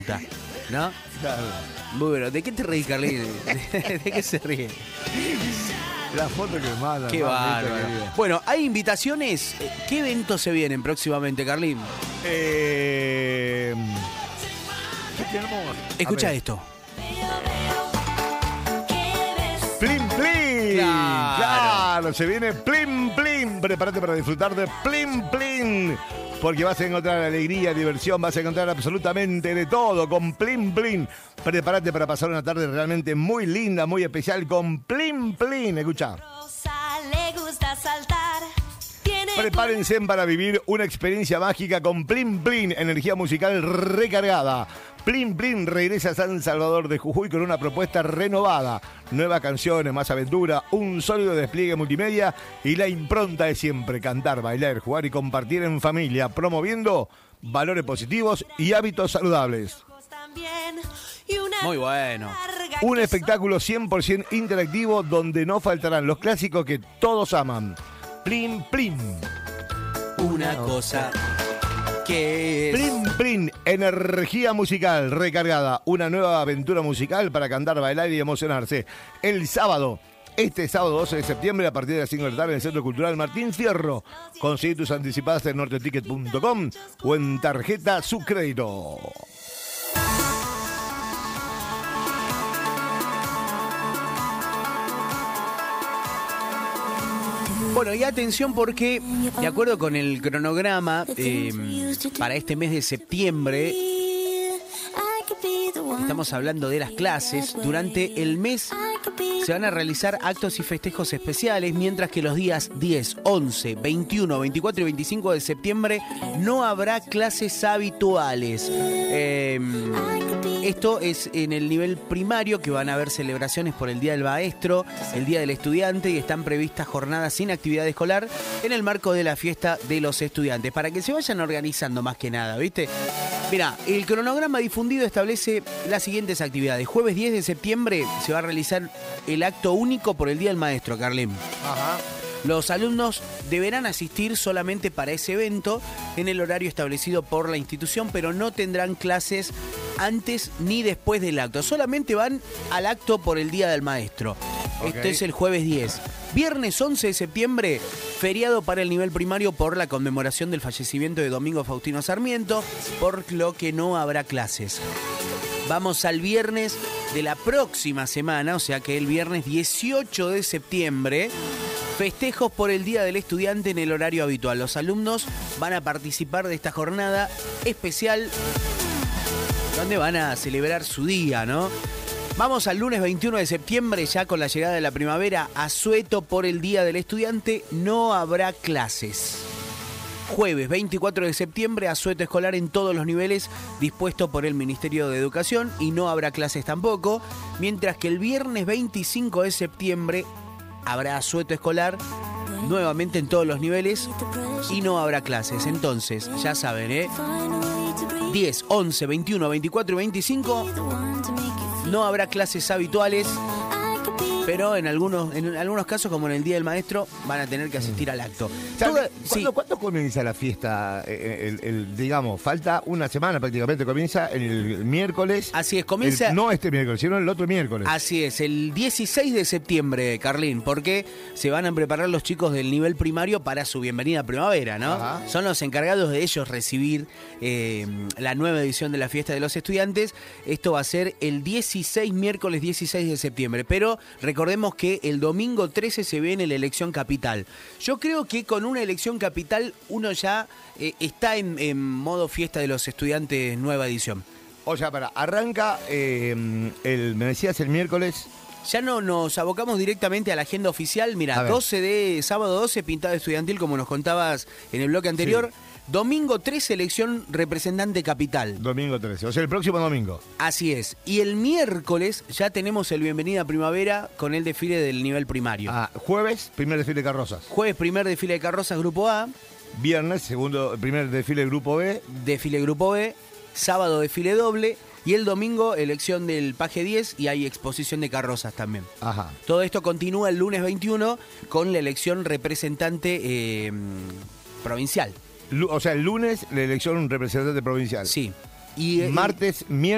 ¿no? Claro. Bueno, ¿de qué te reís, Carlín? ¿De qué se ríe? La foto que manda. Qué bárbaro. Bueno, hay invitaciones. ¿Qué eventos se vienen próximamente, Carlín? ¿Qué tenemos? Escucha esto. ¡Plim, plim! Claro, se viene Plim, plim. Prepárate para disfrutar de Plim, plim. Porque vas a encontrar alegría, diversión, vas a encontrar absolutamente de todo con Plim Plim. Prepárate para pasar una tarde realmente muy linda, muy especial con Plim Plim. Escucha. Le gusta saltar. Prepárense para vivir una experiencia mágica con Plim Plim, energía musical recargada. Plim Plim regresa a San Salvador de Jujuy con una propuesta renovada. Nuevas canciones, más aventura, un sólido despliegue multimedia y la impronta de siempre: cantar, bailar, jugar y compartir en familia, promoviendo valores positivos y hábitos saludables. Muy bueno. Un espectáculo 100% interactivo donde no faltarán los clásicos que todos aman. Plim Plim. Una cosa que es... Plim Plim, energía musical recargada. Una nueva aventura musical para cantar, bailar y emocionarse. El sábado, este sábado 12 de septiembre, a partir de las 5 de la tarde en el Centro Cultural Martín Fierro. Conseguí tus anticipadas en norteticket.com o en tarjeta su crédito. Bueno, y atención porque, de acuerdo con el cronograma, para este mes de septiembre, estamos hablando de las clases, durante el mes se van a realizar actos y festejos especiales, mientras que los días 10, 11, 21, 24 y 25 de septiembre no habrá clases habituales. Esto es en el nivel primario, que van a haber celebraciones por el Día del Maestro, el Día del Estudiante, y están previstas jornadas sin actividad escolar en el marco de la fiesta de los estudiantes, para que se vayan organizando más que nada, ¿viste? Mirá, el cronograma difundido establece las siguientes actividades. Jueves 10 de septiembre se va a realizar el acto único por el Día del Maestro, Carlín. Ajá. Los alumnos deberán asistir solamente para ese evento en el horario establecido por la institución, pero no tendrán clases antes ni después del acto. Solamente van al acto por el Día del Maestro. Okay. Esto es el jueves 10. Viernes 11 de septiembre, feriado para el nivel primario por la conmemoración del fallecimiento de Domingo Faustino Sarmiento, por lo que no habrá clases. Vamos al viernes de la próxima semana, o sea que el viernes 18 de septiembre, festejos por el Día del Estudiante en el horario habitual. Los alumnos van a participar de esta jornada especial donde van a celebrar su día, ¿no? Vamos al lunes 21 de septiembre, ya con la llegada de la primavera. Asueto por el Día del Estudiante, no habrá clases. Jueves 24 de septiembre, asueto escolar en todos los niveles dispuesto por el Ministerio de Educación y no habrá clases tampoco. Mientras que el viernes 25 de septiembre habrá asueto escolar nuevamente en todos los niveles y no habrá clases. Entonces, ya saben, 10, 11, 21, 24 y 25 no habrá clases habituales, pero en algunos casos, como en el Día del Maestro, van a tener que asistir al acto. ¿Cuándo comienza la fiesta? Digamos, falta una semana prácticamente. Comienza el miércoles. Así es, comienza... no este miércoles, sino el otro miércoles. Así es, el 16 de septiembre, Carlín, porque se van a preparar los chicos del nivel primario para su bienvenida a primavera, ¿no? Ajá. Son los encargados de ellos recibir la nueva edición de la fiesta de los estudiantes. Esto va a ser el miércoles 16 de septiembre, pero recordemos que el domingo 13 se viene la elección capital. Yo creo que con una elección capital uno ya está en modo fiesta de los estudiantes nueva edición. O sea, arranca, me decías el miércoles. Ya no nos abocamos directamente a la agenda oficial. Mira, sábado 12, pintado estudiantil, como nos contabas en el bloque anterior. Sí. Domingo 13, elección representante capital. Domingo 13, o sea, el próximo domingo. Así es. Y el miércoles ya tenemos el Bienvenida Primavera con el desfile del nivel primario. Jueves, primer desfile de carrozas. Jueves, primer desfile de carrozas, Grupo A. Viernes, primer desfile Grupo B. Desfile Grupo B. Sábado, desfile doble. Y el domingo, elección del Paje 10 y hay exposición de carrozas también. Ajá. Todo esto continúa el lunes 21 con la elección representante provincial. O sea, el lunes la elección representante provincial. Sí. Y martes, miércoles.